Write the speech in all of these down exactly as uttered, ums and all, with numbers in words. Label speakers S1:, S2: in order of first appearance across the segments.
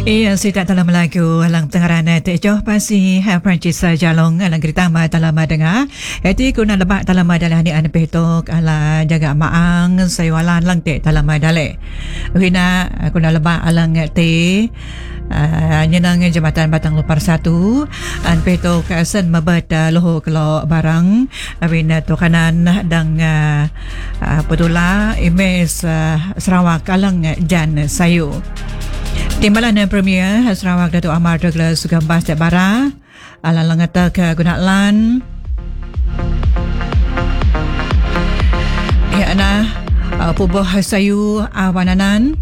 S1: Iya, sita dalam lagu alang tengaran te joh pasi ha Perancis jalong alang gritama dalam dengar. Eti kuna lebak dalam dalah ni an petok ala jaga maang saywalan lang te dalam dale. Wina kuna lebak alang te uh, nyenang jambatan Batang Lupar satu an petok sen mabet uh, loho kelo barang wina to kanan dang uh, uh, pedula imes uh, Sarawak alang jan sayu. Timbalan Premier Sarawak Datuk Amar Douglas Sugambas Bara ala langata ke Gunaklan ya ana uh, pubuh sayu awananan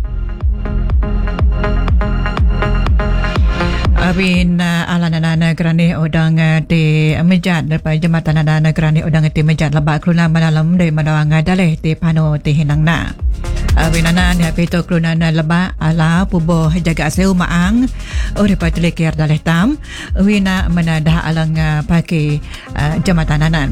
S1: Abin uh, ala nana kerani odang uh, di mejat daripada jembatan nana kerani odang di mejat lebak keluna malam dari madawang daleh di pano di hinang na Winana ni pito klunan leba ala pubo jaga seu maang ori patile kiar daleh tam wina menadah alang paki uh, jamatananan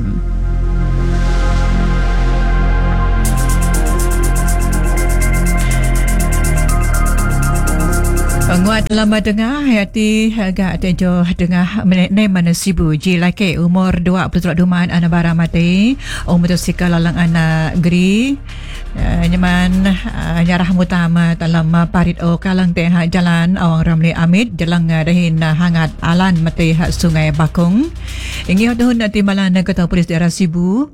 S1: Nguat lama dengar hati agak tejo dengar ne mana sibu ji laki umur dua puluh tiga duman ana bara mati umur motosikal lalang ana geri uh, nyaman uh, nyarah mutama dalam uh, parit o kalang teh jalan awang Ramli Amit jalan uh, dahin uh, hangat alan mati uh, sungai Bakung ingi hotuhun nanti malan kota polis daerah Sibu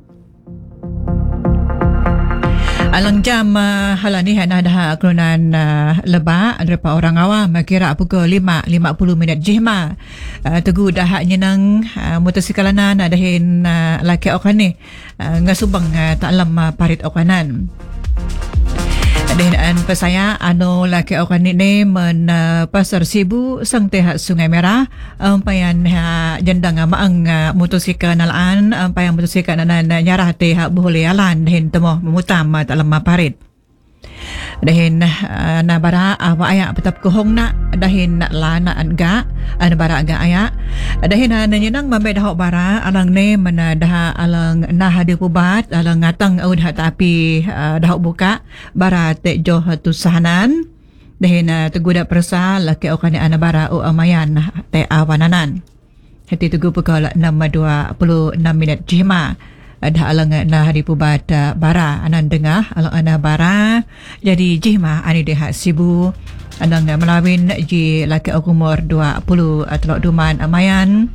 S1: Alang jam uh, halani hana dah kelunan uh, lebak daripada orang awam kira pukul lima lima puluh minit jihma uh, teguh dah nyenang uh, motosikalanan adahin uh, laki okani uh, ngasubang uh, taklam uh, parit okanan Dengan pasaya ano laki okani ni men uh, pasar Sibu sang tehat Sungai Merah umpayan uh, jendang uh, maang uh, motosikal nalaan umpayan motosikal nalan uh, nyarah tehat boleh alan dahin temo memutam uh, dalam uh, parit dahin uh, na bara awa ayak petap kohong na dahin na lana anga an bara anga ayak dahin na nyenang mambe dah bara alang ne mana dah alang nah hadi pubat alang ngatang ud hat api uh, dah buka bara te joh tu sahanan dahin uh, teguda persa laki okani ana bara o amayan te awananan hati tugu pukul enam dua puluh enam minit jima ada alang na hari pubat uh, bara anan dengar alang ana bara jadi jihma ani dehat Sibu anang melawin ji laki umur dua puluh uh, telok duman amayan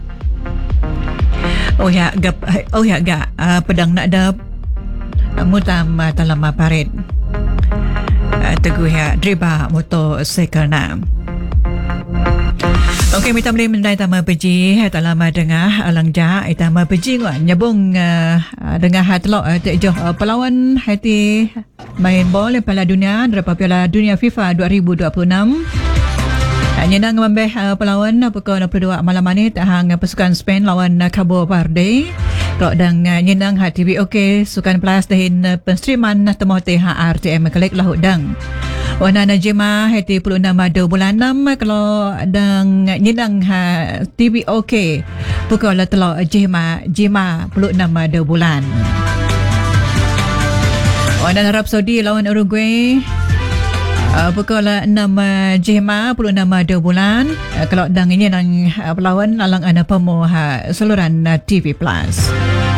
S1: oh ya gap oh ya ga uh, pedang nak dap uh, mutam uh, dalam uh, parit uh, teguh ya driba motosikal na Okey, kita boleh mendai tama peji dalam dengar alang ja itama peji kan nyabung uh, dengar hatlok uh, joh uh, pelawan hati main bola Piala Dunia daripada Piala Dunia FIFA dua ribu dua puluh enam uh, nyenang membeh uh, pelawan uh, pukul dua puluh dua malam ni tahang uh, pasukan Spain lawan uh, Cabo Verde Kok dan uh, nyenang hati B O K sukan plus dahin uh, penstreaman uh, temo T H R T M klik lahut dang Wana najima hati puluh enam ada bulan enam kalau dang nyenang ha T V O K pukul telok jima jima puluh enam ada bulan. Wana Arab Saudi lawan Uruguay uh, pukul enam jima puluh enam ada bulan uh, kalau dang nyenang uh, pelawan alang ana pemo ha saluran uh, T V Plus.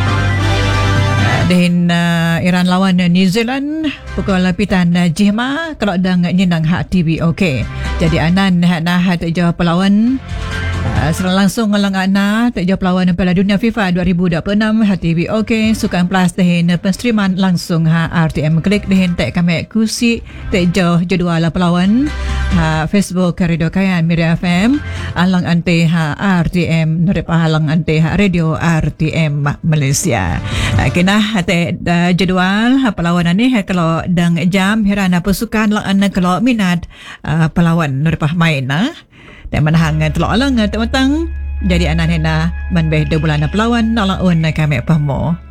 S1: Dan uh, Iran lawan New Zealand pukul lapitan uh, jihma kalau dang nyenang hak T V OK. Jadi anan hak nah tak jawab pelawan uh, serang langsung alang ana tak jawab pelawan Piala Dunia FIFA dua ribu dua puluh enam hak T V OK sukan plus dahin penstreaman langsung hak R T M klik dahin tak kami kusi tak jauh jadual pelawan ha Facebook Radio Kayan Mira F M alang ante ha R T M nerep alang ante ha Radio R T M Malaysia. Kena hati uh, jadual uh, perlawanan ni uh, kalau dang jam herana pasukan lang ana kalau minat uh, perlawan nerpah main nah dan menang telok alang uh, tematang jadi anak hena manbeh dua bulan perlawan nolak un kami pahmo